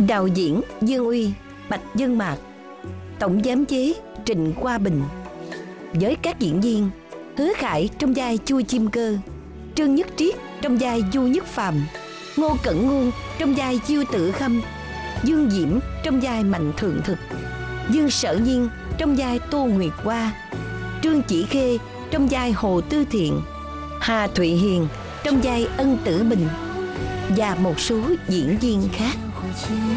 Đạo diễn Dương Uy, Bạch Dân Mạc. Tổng giám chế Trịnh Qua Bình. Với các diễn viên: Hứa Khải trong vai Chu Chim Cơ, Trương Nhất Triết trong vai Du Nhất Phàm, Ngô Cẩn Ngôn trong vai Diêu Tự Khâm, Dương Diễm trong vai Mạnh Thượng Thực, Dương Sở Nhiên trong vai Tô Nguyệt Hoa, Trương Chỉ Khê trong vai Hồ Tư Thiện, Hà Thụy Hiền trong vai Ân Tử Bình và một số diễn viên khác.